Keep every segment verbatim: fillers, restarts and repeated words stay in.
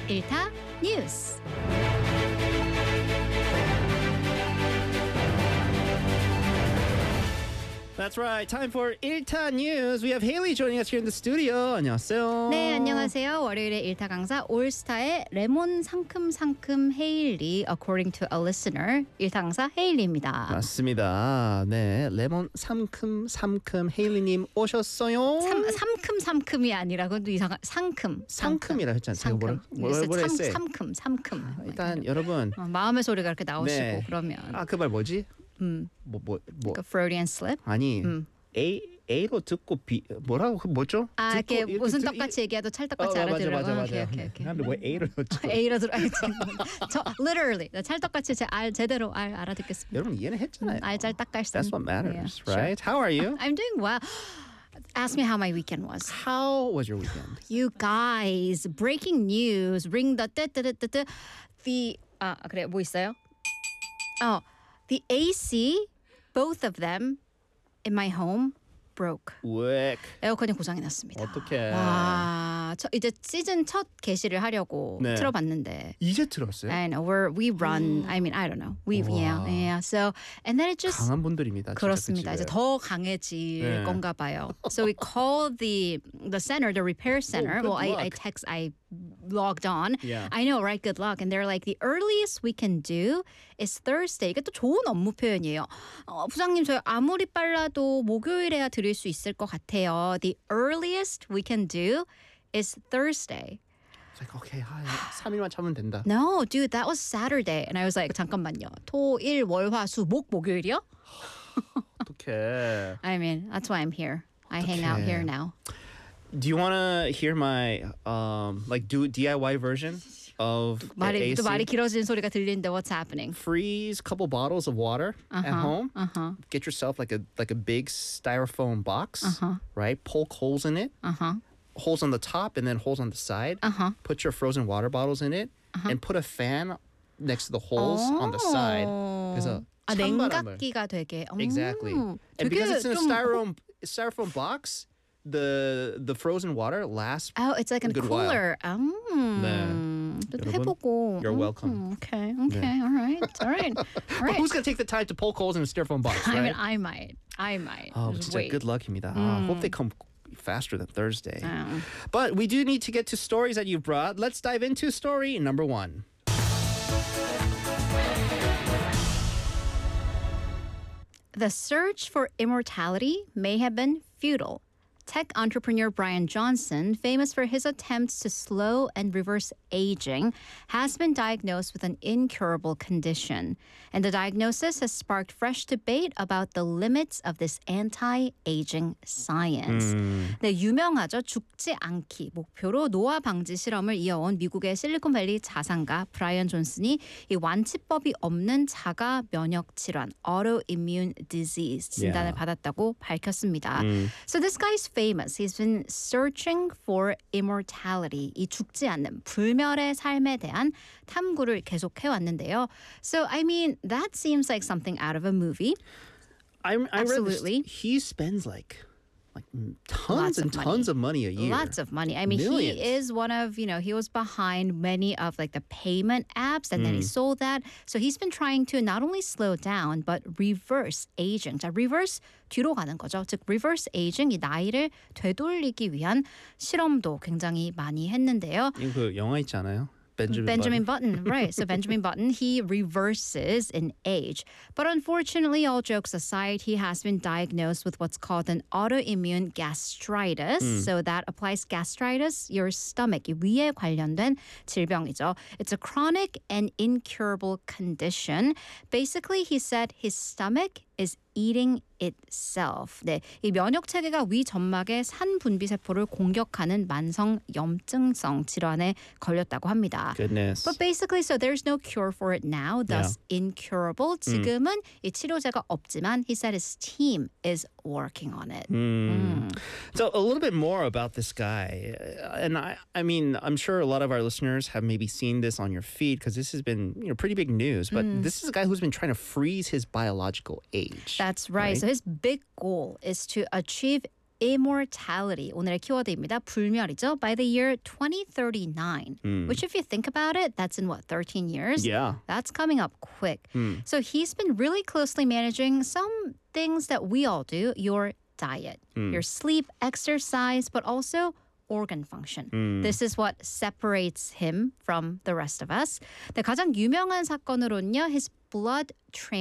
일타 뉴스. That's right. Time for 일타 News. We have Haley joining us here in the studio. 안녕하세요. 네, 안녕하세요. 월요일의 일타 강사 올스타의 레몬 상큼 상큼 헤일리 according to a listener. 일타 강사 헤일리입니다. 맞습니다. 네, 레몬 삼큼 삼큼 헤일리님 오셨어요. 삼, 삼큼 삼큼이 아니라 그건 또 이상한 상큼. 상큼이라 했잖아요. 제가 뭐라 뭐라 뭐라 삼, 했어요. 삼큼 삼큼. 일단 여러분 어, 마음의 소리가 이렇게 나오시고 네. 그러면 아, 그 말 뭐지? 음, 뭐 뭐 뭐 그 Freudian slip. 아니 음. A A로 듣고 B 뭐라고 그 뭐죠? 아, 듣고 이렇게 무슨 듣- 떡같이 얘기해도 찰떡같이 어, 알아들으라고. 맞아 맞아 오케이, 맞아. 오케이, 오케이. 근데 왜 A로 넣죠? A로 들어. 저 literally 나 찰떡같이 제 알 제대로 알 알아듣겠습니다. 여러분 이해는 했잖아요. 알잘딱깔쌈. That's what matters, Yeah, right? How are you? I'm doing well. Ask me how my weekend was. How was your weekend? You guys, breaking news. Ring the 뜨뜨뜨뜨. The 아 그래 뭐 있어요? 어, the A C, both of them in my home broke. 왜? 에어컨이 고장이 났습니다. 어떡해. 와, 저 이제 시즌 첫 게시를 하려고 네. 틀어봤는데. 이제 들었어요? I know we're we run. I mean I don't know. We yeah 와. yeah. So and then it just 강한 분들입니다. 진짜 그렇습니다. 그 이제 집에. 더 강해질 네. 건가 봐요. So we called the the center, the repair center. good well, I, I luck. text, I logged on. Yeah. I know, right? Good luck. And they're like, the earliest we can do is Thursday. 이게 또 좋은 업무 표현이에요. 어, 부장님, 저희 아무리 빨라도 목요일에야 드릴 수 있을 것 같아요. The earliest we can do is Thursday. It's like, okay, 아, 삼 일만 참으면 된다. No, dude, that was Saturday. And I was like, 잠깐만요. 토, 일, 월, 화, 수, 목, 목요일이요? 어떡해. I mean, that's why I'm here. I hang out 어떡해. here now. Do you want to hear my um like do D I Y version of the 말이 A C? 또 말이 길어지는 소리가 들리는데 what's happening? Freeze a couple bottles of water at home. Uh-huh. Get yourself like a like a big styrofoam box, Uh-huh. right? Poke holes in it. Uh-huh. Holes on the top and then holes on the side. Uh-huh. Put your frozen water bottles in it and put a fan next to the holes on the side. 그래서 아, 찬바람을. 냉각기가 되게. 음, Exactly. And 되게 because it's in a 좀- styrofoam styrofoam box, the the frozen water lasts. Oh, it's like a good while. cooler. 음. 네. 또 여러분, 해보고. you're welcome. 음, okay, okay, all right, all right, all But right. who's gonna take the time to poke holes in a styrofoam box, I right? mean, I might, I might. oh, Just 진짜 wait. good luck입니다. I hope they come faster than Thursday. 음. But we do need to get to stories that you've brought. Let's dive into story number one. The search for immortality may have been futile. Tech entrepreneur Brian Johnson, famous for his attempts to slow and reverse aging, has been diagnosed with an incurable condition. And the diagnosis has sparked fresh debate about the limits of this anti-aging science. 네, 유명하죠. 죽지 않기 목표로 노화 방지 실험을 이어온 미국의 실리콘밸리 자산가 브라이언 존슨이 이 완치법이 없는 자가 면역 질환 autoimmune disease 진단을 Yeah. 받았다고 밝혔습니다. So this guy's famous. He's been searching for immortality. 이 죽지 않는 불멸의 삶에 대한 탐구를 계속 해왔는데요. So I mean, that seems like something out of a movie. I, I Absolutely. read this, he spends like like tons Lots of and money. tons of money a year. Lots of money. I mean, Millions. he is one of, you know, he was behind many of like the payment apps and then he sold that. So he's been trying to not only slow down, but reverse aging. 자, reverse 뒤로 가는 거죠. 즉, reverse aging, 이 나이를 되돌리기 위한 실험도 굉장히 많이 했는데요. 이거 그 영화 있지 않아요? Benjamin, Benjamin Button. Button, right. So Benjamin Button, he reverses in age. But unfortunately, all jokes aside, he has been diagnosed with what's called an autoimmune gastritis. So that applies gastritis, your stomach, 이 위에 관련된 질병이죠. It's a chronic and incurable condition. Basically, he said his stomach is eating itself. 네, 이 면역 체계가 위 점막의 산분비 세포를 공격하는 만성 염증성 질환에 걸렸다고 합니다. Goodness. But basically, so there's no cure for it now, thus incurable. 지금은 이 치료제가 없지만 he said his team is working on it. So a little bit more about this guy, Uh, and I, I mean, I'm sure a lot of our listeners have maybe seen this on your feed because this has been, you know, pretty big news. But this is a guy who's been trying to freeze his biological age. That's right. Right. So his big goal is to achieve immortality. 오늘의 키워드입니다. 불멸이죠. By the year twenty thirty-nine, Mm. which if you think about it, that's in what, thirteen years? Yeah. That's coming up quick. Mm. So he's been really closely managing some things that we all do, your diet, Mm. your sleep, exercise, but also organ function. Mm. This is what separates him from the rest of us. 네, 가장 유명한 사건으로는요, his blood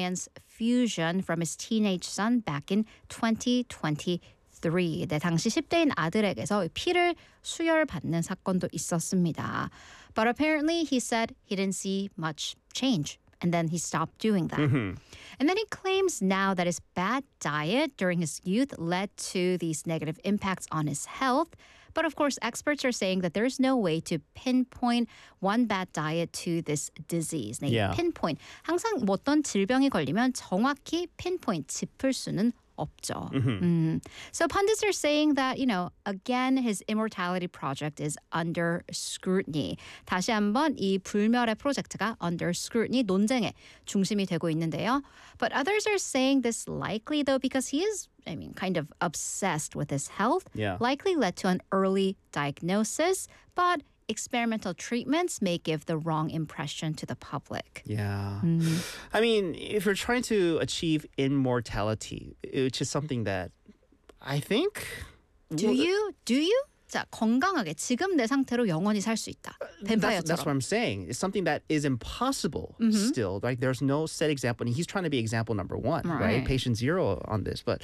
transfusion from his teenage son back in twenty twenty-three. 네, 당시 십 대인 아들에게서 피를 수혈받는 사건도 있었습니다. But apparently he said he didn't see much change. And then he stopped doing that. Mm-hmm. And then he claims now that his bad diet during his youth led to these negative impacts on his health. But of course, experts are saying that there's no way to pinpoint one bad diet to this disease. 네, Yeah. pinpoint. 항상 뭐 어떤 질병이 걸리면 정확히 pinpoint, 짚을 수는 없죠. Mm-hmm. Mm. So pundits are saying that, you know, again, his immortality project is under scrutiny. 다시 한번 이 불멸의 프로젝트가 under scrutiny, 논쟁의 중심이 되고 있는데요. But others are saying this likely, though, because he is, I mean, kind of obsessed with his health, Yeah. likely led to an early diagnosis, but experimental treatments may give the wrong impression to the public. Yeah. Mm. I mean, if you're trying to achieve immortality, which is something that I think. Do you? Do you? 자, 건강하게 지금 내 상태로 영원히 살 수 있다. That's, that's what 뱀파이어처럼. I'm saying. It's something that is impossible still. Like there's no set example. And he's trying to be example number one, right? Right. Patient zero on this. But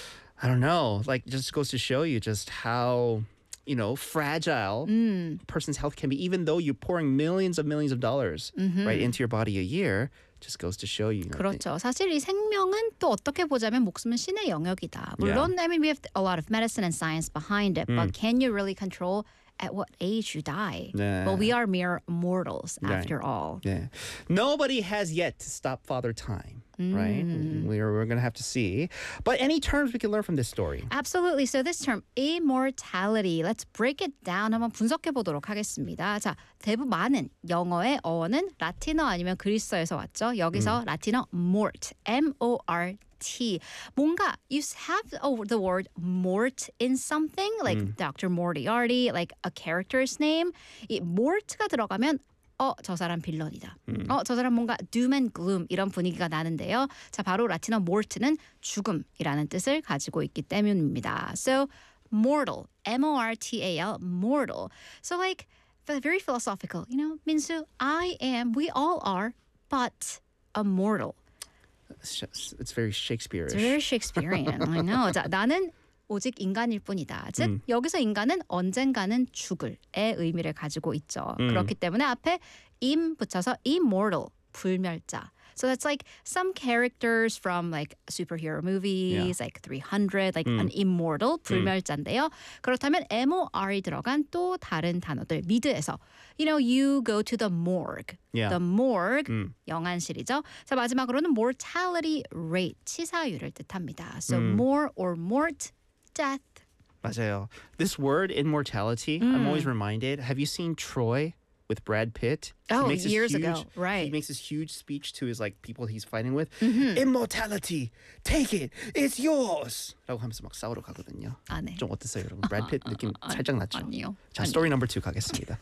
I don't know. Like just goes to show you just how, you know, fragile a person's health can be, even though you're pouring millions of millions of dollars right into your body a year. Just goes to show you. you know, 그렇죠. 사실 이 생명은 또 어떻게 보자면 목숨은 신의 영역이다. 물론, I mean, we have a lot of medicine and science behind it, but can you really control at what age you die? 네. Well, we are mere mortals after all. Yeah. Nobody has yet to stop Father Time, right? We're, we're going to have to see. But any terms we can learn from this story? Absolutely. So this term, immortality, let's break it down. 한번 분석해 보도록 하겠습니다. 자, 대부분 많은 영어의 어원은 라틴어 아니면 그리스어에서 왔죠. 여기서 라틴어 mort, M O R T. 뭔가 you have oh, the word mort in something, like Doctor Moriarty, like a character's name. 이 mort가 들어가면 어, 저 사람 빌런이다. 어, 저 사람 뭔가 doom and gloom 이런 분위기가 나는데요. 자, 바로 라틴어 mort는 죽음이라는 뜻을 가지고 있기 때문입니다. So, mortal, M O R T A L, mortal. So like, very philosophical. You know, 민수, I am, we all are, but a mortal. It's, just, it's very Shakespeare-ish. It's very Shakespearean. I know. 자, 나는 오직 인간일 뿐이다. 즉 음. 여기서 인간은 언젠가는 죽을의 의미를 가지고 있죠. 음. 그렇기 때문에 앞에 im 붙여서 immortal, 불멸자. So that's like some characters from like superhero movies, Yeah. like three hundred, like 음. an immortal, 불멸자인데요. 그렇다면 mor이 들어간 또 다른 단어들, 미드에서 you know, you go to the morgue. Yeah. The morgue, 음. 영안실이죠. 자, 마지막으로는 mortality rate, 치사율을 뜻합니다. So 음. more or mort, death. 맞아요. This word, immortality, I'm always reminded. Have you seen Troy with Brad Pitt? He Oh, makes this years huge, ago, right. He makes this huge speech to his like people he's fighting with. Immortality, take it, it's yours. 라고 하면서 막 싸우러 가거든요. 아, 네. 좀 어땠어요, 여러분? Brad Pitt 느낌 살짝 났죠? 아니요. 자, 아니요. story number two 가겠습니다.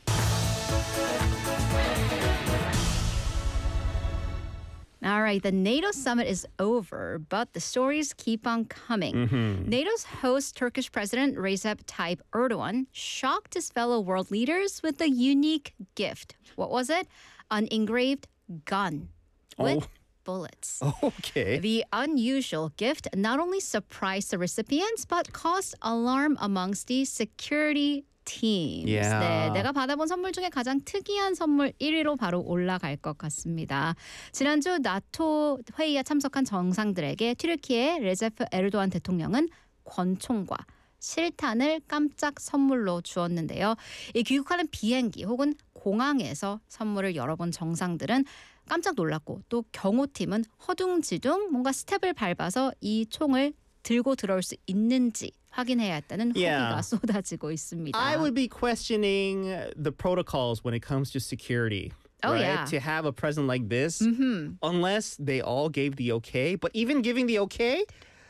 All right, the NATO summit is over, but the stories keep on coming. NATO's host, Turkish President Recep Tayyip Erdogan, shocked his fellow world leaders with a unique gift. What was it? An engraved gun with Oh. bullets. Okay. The unusual gift not only surprised the recipients, but caused alarm amongst the security teams. Yeah. 네, 내가 받아본 선물 중에 가장 특이한 선물 일 위로 바로 올라갈 것 같습니다. 지난주 나토 회의에 참석한 정상들에게 튀르키예 레제프 에르도안 대통령은 권총과 실탄을 깜짝 선물로 주었는데요. 이 귀국하는 비행기 혹은 공항에서 선물을 열어본 정상들은 깜짝 놀랐고 또 경호팀은 허둥지둥 뭔가 스텝을 밟아서 이 총을 들고 들어올 수 있는지 확인해야 했다는 Yeah. 후기가 쏟아지고 있습니다. I would be questioning the protocols when it comes to security. Oh, right? yeah. To have a present like this, unless they all gave the okay. But even giving the okay,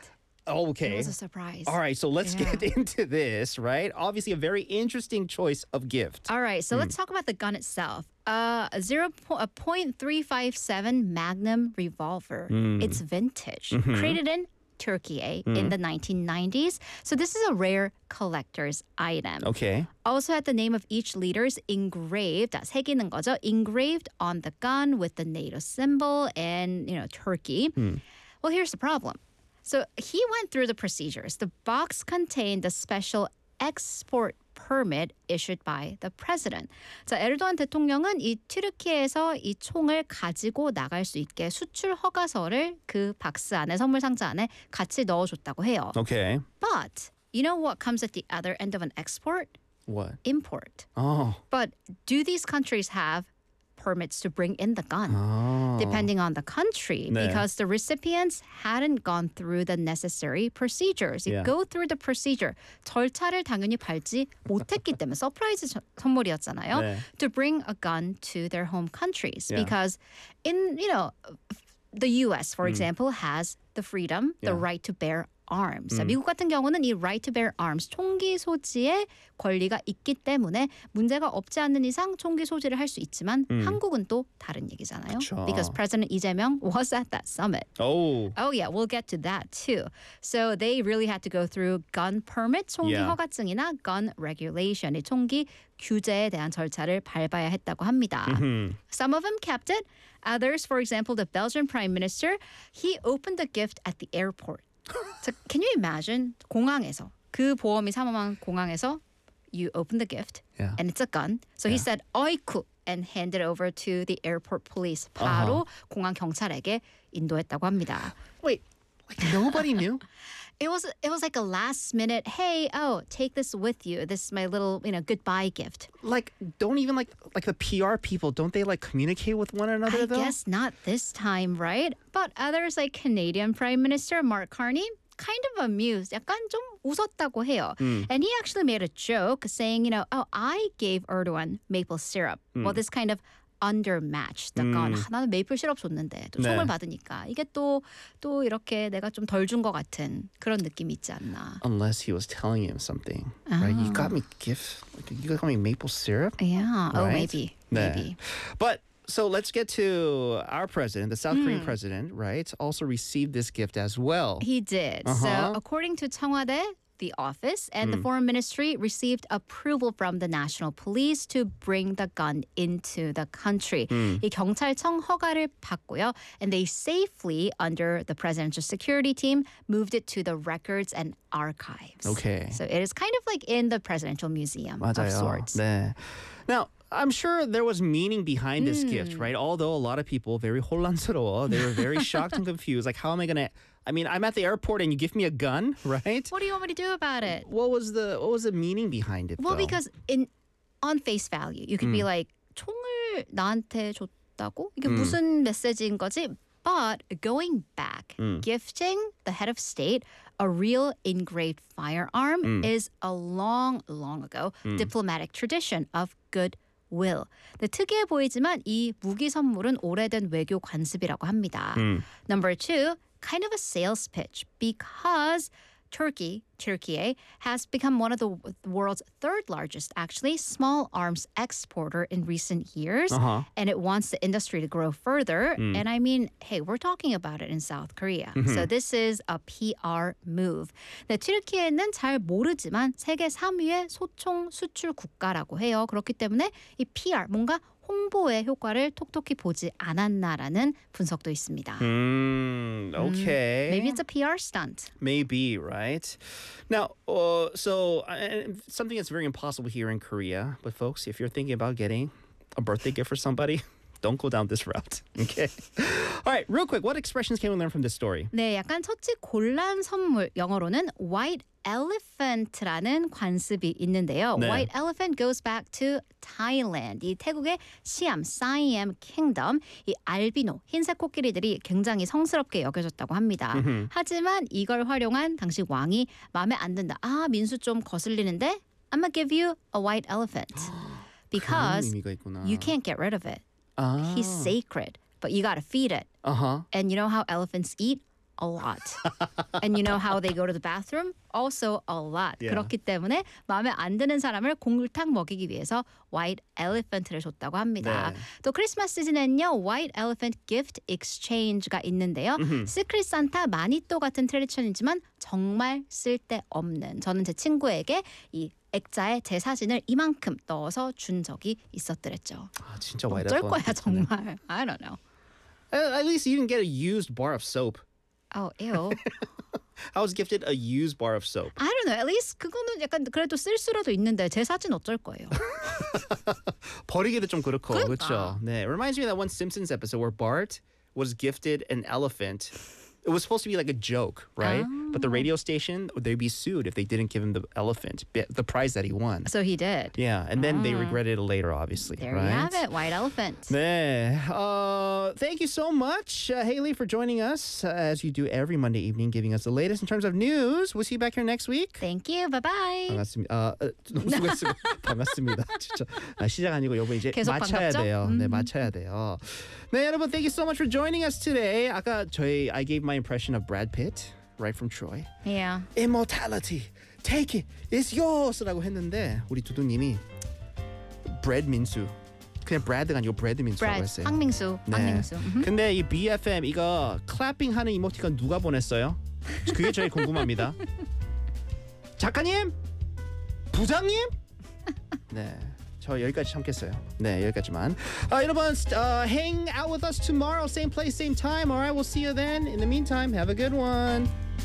Okay. It was a surprise. All right, so let's Yeah. get into this, right? Obviously, a very interesting choice of gift. All right, so let's talk about the gun itself. Uh, a zero po- a point three five seven Magnum revolver. It's vintage, created in Turkey eh, in the nineteen nineties. So this is a rare collector's item. Okay. Also had the name of each leader's engraved, 아, 새기는 거죠, engraved on the gun with the NATO symbol and, you know, Turkey. Well, here's the problem. So he went through the procedures. The box contained a special export permit issued by the president. 자, 에르도안 대통령은 이 튀르키예에서 이 총을 가지고 나갈 수 있게 수출 허가서를 그 박스 안에, 선물 상자 안에 같이 넣어줬다고 해요. Okay. But you know what comes at the other end of an export? What? Import. Oh. But do these countries have permits to bring in the gun? Oh. Depending on the country, 네. because the recipients hadn't gone through the necessary procedures. You Yeah. go through the procedure. 절차를 당연히 밟지 못했기 때문에 서프라이즈 저- 선물이었잖아요. 네. To bring a gun to their home countries, Yeah. because in you know the U S, for example, has the freedom, the Yeah. right to bear arms. 자, 미국 같은 경우는 이 right to bear arms, 총기 소지의 권리가 있기 때문에 문제가 없지 않는 이상 총기 소지를 할 수 있지만 한국은 또 다른 얘기잖아요. 그쵸. Because President 이재명 was at that summit. Oh. Oh yeah, we'll get to that too. So they really had to go through gun permit, 총기 Yeah. 허가증이나 gun regulation, 이 총기 규제에 대한 절차를 밟아야 했다고 합니다. Some of them kept it. Others, for example, the Belgian Prime Minister, he opened the gift at the airport. So can you imagine 공항에서 그 보험이 삼엄한 공항에서 you open the gift Yeah. and it's a gun. So he Yeah. said 어이쿠 and handed over to the airport police. 바로 공항 경찰에게 인도했다고 합니다. Wait, like nobody knew? It was it was like a last minute, hey, oh, take this with you. This is my little, you know, goodbye gift. Like, don't even like like the P R people, don't they like communicate with one another I though? guess not this time, right? But others like Canadian Prime Minister Mark Carney kind of amused. 약간 좀 웃었다고 해요. And he actually made a joke saying, you know, oh, I gave Erdogan maple syrup. Well, this kind of undermatched. 약간 아, 나는 메이플 시럽 줬는데 또 네. 총을 받으니까 이게 또 또 이렇게 내가 좀 덜 준 것 같은 그런 느낌이 있지 않나. Unless he was telling him something. Right? You got me gift. Like, you got me maple syrup. Yeah. Oh, Right? maybe. 네. Maybe. But so let's get to our president, the South Korean president, right? Also received this gift as well. He did. So, Uh-huh. according to 청와대, the office and the foreign ministry received approval from the national police to bring the gun into the country. 이 경찰청 허가를 받고요, and they safely, under the presidential security team, moved it to the records and archives. Okay. So it is kind of like in the presidential museum 맞아요. of sorts. 네. Now, I'm sure there was meaning behind this gift, right? Although a lot of people very 혼란스러워, they were very shocked and confused. Like, how am I gonna? I mean, I'm at the airport and you give me a gun, right? What do you want me to do about it? What was the what was the meaning behind it? Well, though? because in on face value, you could be like, 총을 나한테 줬다고? 이게 무슨 메시지인 거지? But going back, gifting the head of state a real engraved firearm is a long, long ago diplomatic tradition of goodwill. 네, 특이해 보이지만 이 무기 선물은 오래된 외교 관습이라고 합니다. Number two, kind of a sales pitch because Turkey, Turkey has become one of the world's third largest, actually, small arms exporter in recent years. Uh-huh. And it wants the industry to grow further. And I mean, hey, we're talking about it in South Korea. So this is a P R move. 네, 튀르키예는 잘 모르지만 세계 삼 위의 소총 수출 국가라고 해요. 그렇기 때문에 이 P R, 뭔가 홍보의 효과를 톡톡히 보지 않았나라는 분석도 있습니다. Mm, okay. Maybe it's a P R stunt. Maybe, right? Now, uh, so uh, something that's very impossible here in Korea. But folks, if you're thinking about getting a birthday gift for somebody, don't go down this route. Okay. All right, real quick, what expressions can we learn from this story? 네, 약간 처치 곤란 선물, 영어로는 white elephant라는 관습이 있는데요. 네. White elephant goes back to Thailand. 이 태국의 시암, Siam Kingdom. 이 알비노, 흰색 코끼리들이 굉장히 성스럽게 여겨졌다고 합니다. 하지만 이걸 활용한 당시 왕이 마음에 안 든다. 아, 민수 좀 거슬리는데? I'm gonna give you a white elephant. Because 그런 의미가 있구나. you can't get rid of it. 아. He's sacred, but you gotta feed it. Uh-huh. And you know how elephants eat? a lot. And you know how they go to the bathroom? Also a lot. Yeah. 그렇기 때문에 마음에 안 드는 사람을 공물탕 먹이기 위해서 white elephant를 줬다고 합니다. 네. 또 크리스마스 시즌에는요. white elephant gift exchange가 있는데요. 시크릿 산타 마니또 같은 트레디션이지만 정말 쓸데없는 저는 제 친구에게 이 액자에 제 사진을 이만큼 넣어서 준 적이 있었더랬죠. 아, 진짜 white 어쩔 elephant. 거야 정말. I don't know. At at least you didn't get a used bar of soap. Oh, ew. I was gifted a used bar of soap. I don't know. At least 그거는 약간 그래도 쓸 수라도 있는데 제 사진 어쩔 거예요. 버리기도 좀 그렇고. 그러니까. 그렇죠. 네. It reminds me of that one Simpsons episode where Bart was gifted an elephant. It was supposed to be like a joke, right? But the radio station, they'd be sued if they didn't give him the elephant, bi- the prize that he won. So he did. Yeah, and then they regretted it later, obviously. There right? you have it. White elephant. 네. Uh, thank you so much, uh, Haley, for joining us uh, as you do every Monday evening, giving us the latest in terms of news. We'll see you back here next week. Thank you. Bye-bye. 반갑습니다. 아, 어, 너무 수고했어요. 반갑습니다. 진짜 아, 시작 아니고 여보 이제 계속 맞춰야 반갑죠? 돼요. 네, 맞춰야 돼요. 네, 여러분, thank you so much for joining us today. 아까 저희 I gave my impression of Brad Pitt, right from Troy. Yeah. Immortality, take it, it's yours.라고 했는데 우리 두두님이 브래드 민수, 그냥 브래드가 아니고 브래드 민수라고 Brad. 했어요. 황민수. 네. 황민수. 음흠. 근데 이 비에프엠 이거 클래핑하는 이모티콘 누가 보냈어요? 그게 제일 궁금합니다. 작가님? 부장님? 네. 저 여기까지 참겠어요. 네, 여기까지만. 아, 여러분, uh, hang out with us tomorrow, same place, same time. All right, we'll see you then. In the meantime, have a good one.